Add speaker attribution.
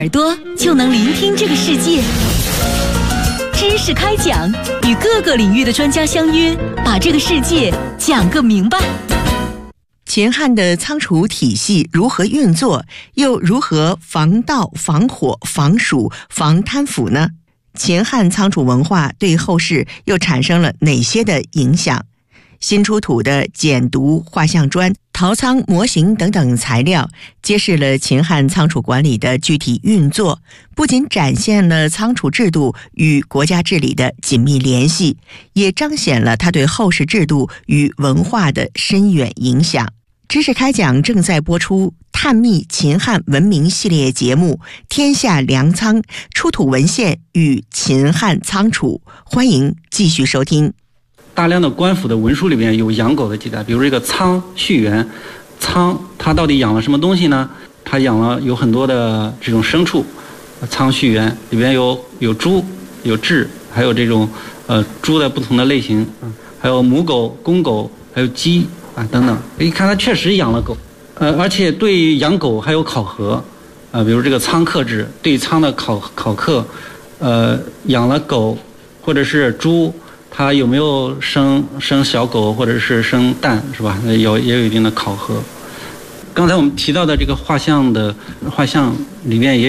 Speaker 1: 耳朵就能聆听这个世界。知识开讲，与各个领域的专家相约，把这个世界讲个明白。
Speaker 2: 秦汉的仓储体系如何运作，又如何防盗、防火、防鼠、防贪腐呢？秦汉仓储文化对后世又产生了哪些的影响？新出土的简牍、画像砖、陶仓模型等等材料，揭示了秦汉仓储管理的具体运作，不仅展现了仓储制度与国家治理的紧密联系，也彰显了它对后世制度与文化的深远影响。知识开讲正在播出探秘秦汉文明系列节目《天下粮仓：出土文献与秦汉仓储》，欢迎继续收听。
Speaker 3: 大量的官府的文书里面有养狗的记载，比如这个仓序言，仓它到底养了什么东西呢？它养了有很多的这种牲畜，仓序言里边有猪、有雉，还有这种猪的不同的类型，还有母狗、公狗，还有鸡啊等等。一看它确实养了狗，而且对养狗还有考核，比如这个仓刻制，对仓的考课，养了狗或者是猪。它有没有生小狗或者是生蛋，是吧？也有一定的考核。刚才我们提到的这个画像里面也